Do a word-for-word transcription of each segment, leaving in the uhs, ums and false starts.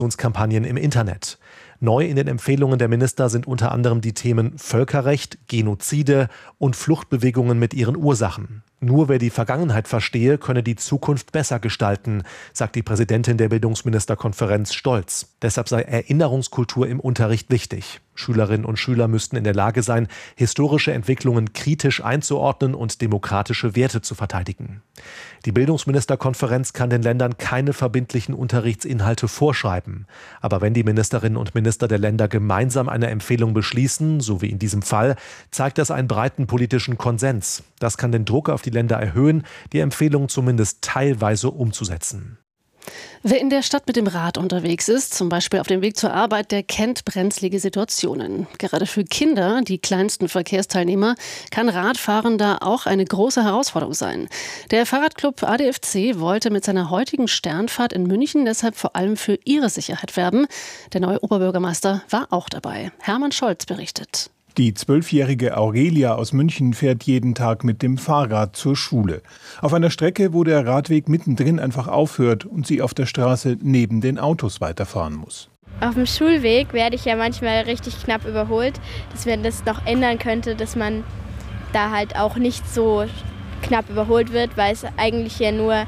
Kampagnen im Internet. Neu in den Empfehlungen der Minister sind unter anderem die Themen Völkerrecht, Genozide und Fluchtbewegungen mit ihren Ursachen. Nur wer die Vergangenheit verstehe, könne die Zukunft besser gestalten, sagt die Präsidentin der Bildungsministerkonferenz stolz. Deshalb sei Erinnerungskultur im Unterricht wichtig. Schülerinnen und Schüler müssten in der Lage sein, historische Entwicklungen kritisch einzuordnen und demokratische Werte zu verteidigen. Die Bildungsministerkonferenz kann den Ländern keine verbindlichen Unterrichtsinhalte vorschreiben. Aber wenn die Ministerinnen und Minister der Länder gemeinsam eine Empfehlung beschließen, so wie in diesem Fall, zeigt das einen breiten politischen Konsens. Das kann den Druck auf die Länder erhöhen, die Empfehlung zumindest teilweise umzusetzen. Wer in der Stadt mit dem Rad unterwegs ist, zum Beispiel auf dem Weg zur Arbeit, der kennt brenzlige Situationen. Gerade für Kinder, die kleinsten Verkehrsteilnehmer, kann Radfahren da auch eine große Herausforderung sein. Der Fahrradclub A D F C wollte mit seiner heutigen Sternfahrt in München deshalb vor allem für ihre Sicherheit werben. Der neue Oberbürgermeister war auch dabei. Hermann Scholz berichtet. Die zwölfjährige Aurelia aus München fährt jeden Tag mit dem Fahrrad zur Schule. Auf einer Strecke, wo der Radweg mittendrin einfach aufhört und sie auf der Straße neben den Autos weiterfahren muss. Auf dem Schulweg werde ich ja manchmal richtig knapp überholt, dass man das noch ändern könnte, dass man da halt auch nicht so knapp überholt wird, weil es eigentlich ja nur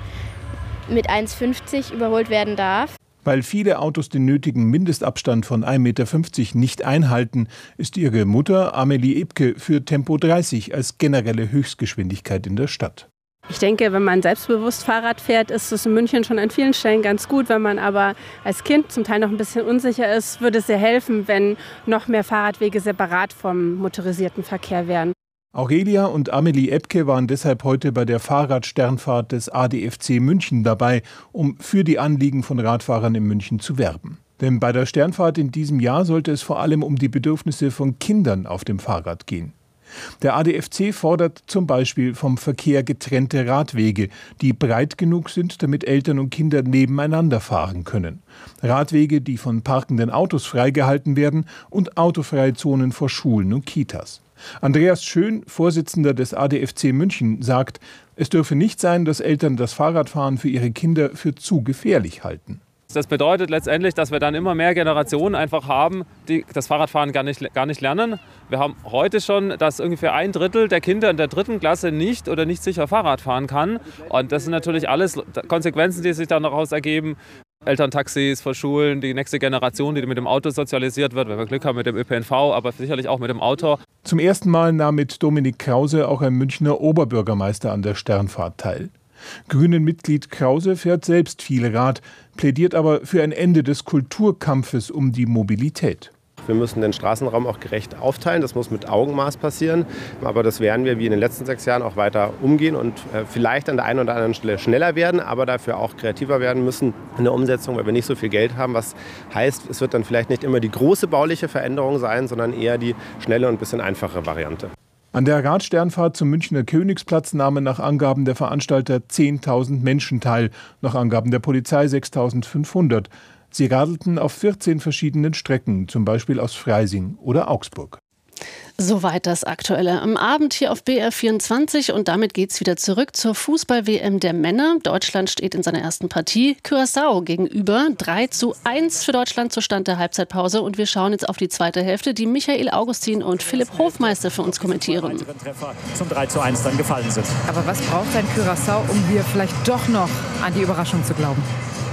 mit eins fünfzig überholt werden darf. Weil viele Autos den nötigen Mindestabstand von ein Meter fünfzig nicht einhalten, ist ihre Mutter Amelie Ebke für Tempo dreißig als generelle Höchstgeschwindigkeit in der Stadt. Ich denke, wenn man selbstbewusst Fahrrad fährt, ist es in München schon an vielen Stellen ganz gut. Wenn man aber als Kind zum Teil noch ein bisschen unsicher ist, würde es sehr helfen, wenn noch mehr Fahrradwege separat vom motorisierten Verkehr wären. Aurelia und Amelie Ebke waren deshalb heute bei der Fahrradsternfahrt des A D F C München dabei, um für die Anliegen von Radfahrern in München zu werben. Denn bei der Sternfahrt in diesem Jahr sollte es vor allem um die Bedürfnisse von Kindern auf dem Fahrrad gehen. Der A D F C fordert zum Beispiel vom Verkehr getrennte Radwege, die breit genug sind, damit Eltern und Kinder nebeneinander fahren können. Radwege, die von parkenden Autos freigehalten werden, und autofreie Zonen vor Schulen und Kitas. Andreas Schön, Vorsitzender des A D F C München, sagt, es dürfe nicht sein, dass Eltern das Fahrradfahren für ihre Kinder für zu gefährlich halten. Das bedeutet letztendlich, dass wir dann immer mehr Generationen einfach haben, die das Fahrradfahren gar nicht, gar nicht lernen. Wir haben heute schon, dass ungefähr ein Drittel der Kinder in der dritten Klasse nicht oder nicht sicher Fahrrad fahren kann. Und das sind natürlich alles Konsequenzen, die sich dann daraus ergeben. Elterntaxis vor Schulen, die nächste Generation, die mit dem Auto sozialisiert wird, wenn wir Glück haben mit dem Ö P N V, aber sicherlich auch mit dem Auto. Zum ersten Mal nahm mit Dominik Krause auch ein Münchner Oberbürgermeister an der Sternfahrt teil. Grünen-Mitglied Krause fährt selbst viel Rad, plädiert aber für ein Ende des Kulturkampfes um die Mobilität. Wir müssen den Straßenraum auch gerecht aufteilen. Das muss mit Augenmaß passieren. Aber das werden wir wie in den letzten sechs Jahren auch weiter umgehen und vielleicht an der einen oder anderen Stelle schneller werden, aber dafür auch kreativer werden müssen in der Umsetzung, weil wir nicht so viel Geld haben. Was heißt, es wird dann vielleicht nicht immer die große bauliche Veränderung sein, sondern eher die schnelle und ein bisschen einfache Variante. An der Radsternfahrt zum Münchner Königsplatz nahmen nach Angaben der Veranstalter zehntausend Menschen teil, nach Angaben der Polizei sechstausendfünfhundert. Sie radelten auf vierzehn verschiedenen Strecken, zum Beispiel aus Freising oder Augsburg. Soweit das Aktuelle am Abend hier auf B R vierundzwanzig und damit geht's wieder zurück zur Fußball-W M der Männer. Deutschland steht in seiner ersten Partie Curaçao gegenüber. drei zu eins für Deutschland zur Stand der Halbzeitpause und wir schauen jetzt auf die zweite Hälfte, die Michael Augustin und Philipp Hofmeister für uns kommentieren. Treffer zum drei zu eins dann gefallen sind. Aber was braucht ein Curaçao, um hier vielleicht doch noch an die Überraschung zu glauben?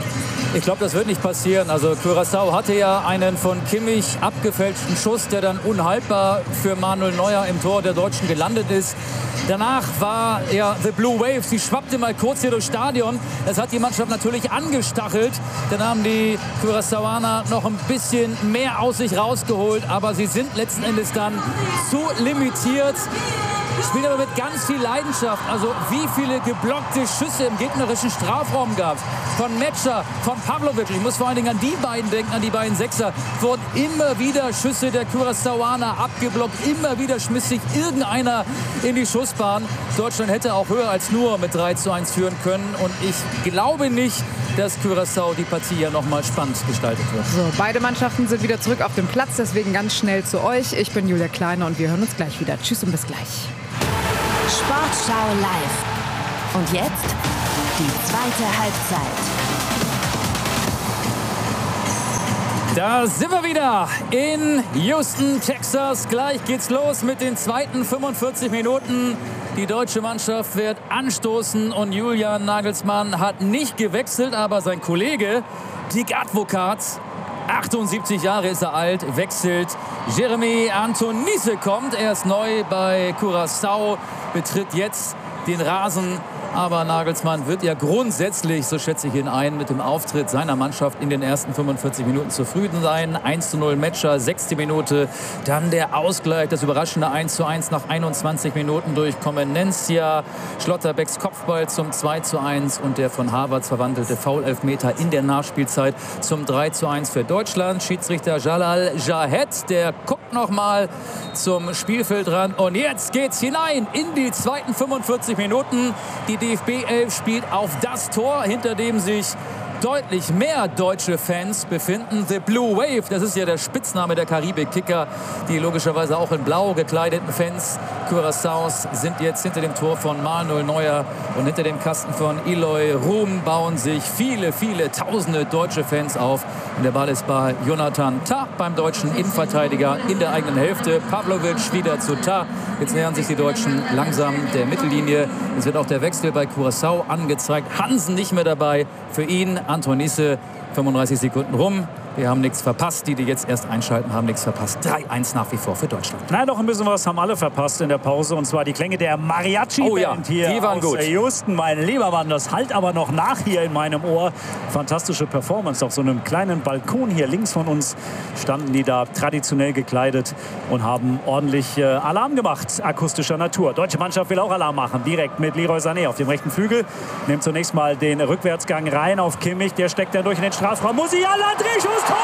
Ich glaube, das wird nicht passieren. Also Curaçao hatte ja einen von Kimmich abgefälschten Schuss, der dann unhaltbar für Manuel Neuer im Tor der Deutschen gelandet ist. Danach war ja The Blue Wave, sie schwappte mal kurz hier durchs Stadion. Das hat die Mannschaft natürlich angestachelt. Dann haben die Curaçaoaner noch ein bisschen mehr aus sich rausgeholt, aber sie sind letzten Endes dann zu limitiert. Spielt aber mit ganz viel Leidenschaft. Also wie viele geblockte Schüsse im gegnerischen Strafraum gab es. Von Metscher, von Pavlovic. Ich muss vor allen Dingen an die beiden denken, an die beiden Sechser. Wurden immer wieder Schüsse der Curaçaoaner abgeblockt. Immer wieder schmiss sich irgendeiner in die Schussbahn. Deutschland hätte auch höher als nur mit drei zu eins führen können. Und ich glaube nicht, dass Curaçao die Partie ja noch mal spannend gestaltet wird. So, beide Mannschaften sind wieder zurück auf dem Platz. Deswegen ganz schnell zu euch. Ich bin Julia Kleiner und wir hören uns gleich wieder. Tschüss und bis gleich. Sportschau live. Und jetzt die zweite Halbzeit. Da sind wir wieder in Houston, Texas. Gleich geht's los mit den zweiten fünfundvierzig Minuten. Die deutsche Mannschaft wird anstoßen und Julian Nagelsmann hat nicht gewechselt, aber sein Kollege Dick Advocaat, achtundsiebzig Jahre ist er alt, wechselt. Jérémy Antonisse kommt, er ist neu bei Curaçao, betritt jetzt den Rasen. Aber Nagelsmann wird ja grundsätzlich, so schätze ich ihn ein, mit dem Auftritt seiner Mannschaft in den ersten fünfundvierzig Minuten zufrieden sein. eins zu null Matcher, sechste Minute. Dann der Ausgleich, das überraschende eins zu eins nach einundzwanzig Minuten durch Comenencia. Schlotterbecks Kopfball zum zwei zu eins und der von Havertz verwandelte Foul-Elfmeter in der Nachspielzeit zum drei zu eins für Deutschland. Schiedsrichter Jalal Jahed, der guckt noch mal zum Spielfeld ran. Und jetzt geht's hinein in die zweiten fünfundvierzig Minuten. Die D F B elf spielt auf das Tor, hinter dem sich deutlich mehr deutsche Fans befinden. The Blue Wave, das ist ja der Spitzname der Karibik-Kicker. Die logischerweise auch in blau gekleideten Fans Curaçaos sind jetzt hinter dem Tor von Manuel Neuer und hinter dem Kasten von Eloy Room bauen sich viele, viele tausende deutsche Fans auf. Und der Ball ist bei Jonathan Tah, beim deutschen Innenverteidiger in der eigenen Hälfte. Pavlovic wieder zu Tah. Jetzt nähern sich die Deutschen langsam der Mittellinie. Jetzt wird auch der Wechsel bei Curaçao angezeigt. Hansen nicht mehr dabei. Für ihn Antonisse, fünfunddreißig Sekunden rum. Wir haben nichts verpasst. Die, die jetzt erst einschalten, haben nichts verpasst. drei eins nach wie vor für Deutschland. Nein, noch ein bisschen was haben alle verpasst in der Pause. Und zwar die Klänge der Mariachi-Band oh ja, hier die waren aus gut. Houston. Mein lieber Mann, das hallt aber noch nach hier in meinem Ohr. Fantastische Performance. Auf so einem kleinen Balkon hier links von uns standen die da traditionell gekleidet und haben ordentlich äh, Alarm gemacht, akustischer Natur. Deutsche Mannschaft will auch Alarm machen. Direkt mit Leroy Sané auf dem rechten Flügel. Nimmt zunächst mal den Rückwärtsgang rein auf Kimmich. Der steckt dann durch in den Strafraum. Musiala, Drehschuss, Tor!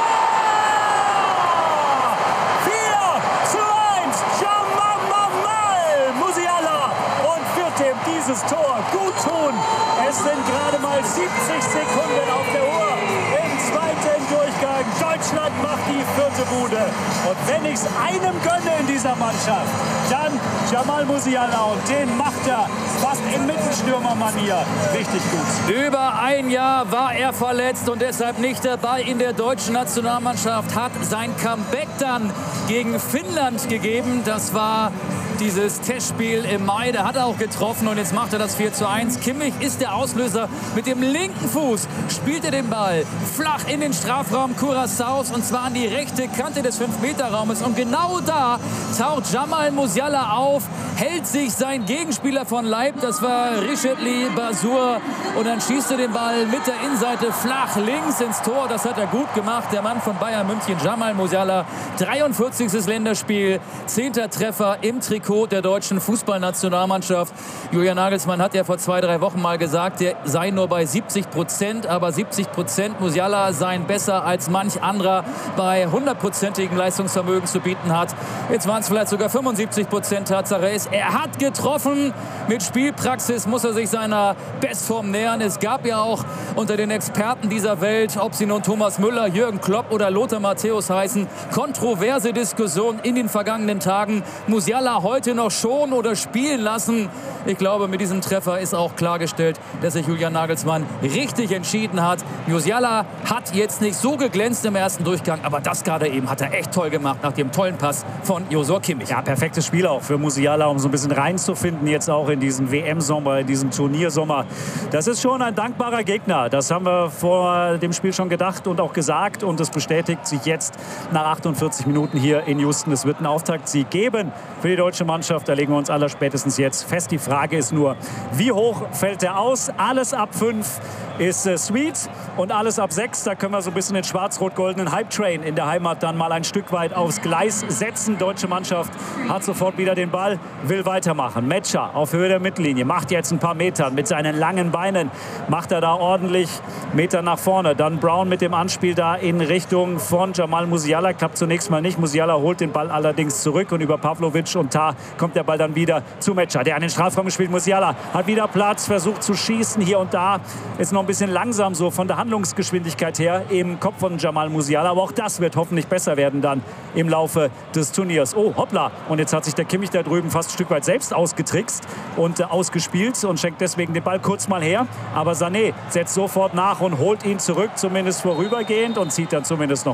Dieses Tor gut tun. Es sind gerade mal siebzig Sekunden auf der Uhr im zweiten Durchgang. Deutschland macht die vierte Bude. Und wenn ich es einem gönne in dieser Mannschaft, dann Jamal Musiala. Und den macht er fast in Mittelstürmermanier richtig gut. Über ein Jahr war er verletzt und deshalb nicht dabei in der deutschen Nationalmannschaft. Hat sein Comeback dann gegen Finnland gegeben. Das war dieses Testspiel im Mai, da hat er auch getroffen und jetzt macht er das vier zu eins. Kimmich ist der Auslöser. Mit dem linken Fuß spielt er den Ball flach in den Strafraum Curaçaos und zwar an die rechte Kante des fünf Meter Raumes. Und genau da taucht Jamal Musiala auf, hält sich sein Gegenspieler von Leib, das war Richetli Basur, und dann schießt er den Ball mit der Innenseite flach links ins Tor. Das hat er gut gemacht, der Mann von Bayern München, Jamal Musiala. dreiundvierzigstes Länderspiel, zehnter Treffer im Trikot der deutschen Fußballnationalmannschaft. Julian Nagelsmann hat ja vor zwei, drei Wochen mal gesagt, er sei nur bei siebzig Prozent, aber siebzig Prozent Musiala seien besser als manch anderer bei hundertprozentigem Leistungsvermögen zu bieten hat. Jetzt waren es vielleicht sogar fünfundsiebzig Prozent. Tatsache ist, er hat getroffen. Mit Spielpraxis muss er sich seiner Bestform nähern. Es gab ja auch unter den Experten dieser Welt, ob sie nun Thomas Müller, Jürgen Klopp oder Lothar Matthäus heißen, kontroverse Diskussionen in den vergangenen Tagen. Musiala heute noch schon oder spielen lassen. Ich glaube, mit diesem Treffer ist auch klargestellt, dass sich Julian Nagelsmann richtig entschieden hat. Musiala hat jetzt nicht so geglänzt im ersten Durchgang, aber das gerade eben hat er echt toll gemacht nach dem tollen Pass von Josua Kimmich. Ja, perfektes Spiel auch für Musiala, um so ein bisschen reinzufinden, jetzt auch in diesen W M-Sommer, in diesem Turniersommer. Das ist schon ein dankbarer Gegner. Das haben wir vor dem Spiel schon gedacht und auch gesagt. Und es bestätigt sich jetzt nach achtundvierzig Minuten hier in Houston. Es wird einen Auftaktsieg geben für die deutsche Mannschaft. Da legen wir uns aller spätestens jetzt fest. Die Frage ist nur, wie hoch fällt er aus? Alles ab fünf ist äh, sweet und alles ab sechs, da können wir so ein bisschen den schwarz-rot-goldenen Hype-Train in der Heimat dann mal ein Stück weit aufs Gleis setzen. Deutsche Mannschaft hat sofort wieder den Ball, will weitermachen. Metscher auf Höhe der Mittellinie, macht jetzt ein paar Meter mit seinen langen Beinen, macht er da ordentlich Meter nach vorne. Dann Brown mit dem Anspiel da in Richtung von Jamal Musiala, klappt zunächst mal nicht. Musiala holt den Ball allerdings zurück und über Pavlovic und Tah kommt der Ball dann wieder zu Metscher, der an den Strafraum spielt. Musiala hat wieder Platz, versucht zu schießen hier und da, ist noch ein bisschen langsam so von der Handlungsgeschwindigkeit her im Kopf von Jamal Musiala, aber auch das wird hoffentlich besser werden dann im Laufe des Turniers. Oh, hoppla, und jetzt hat sich der Kimmich da drüben fast ein Stück weit selbst ausgetrickst und äh, ausgespielt und schenkt deswegen den Ball kurz mal her, aber Sané setzt sofort nach und holt ihn zurück, zumindest vorübergehend, und zieht dann zumindest noch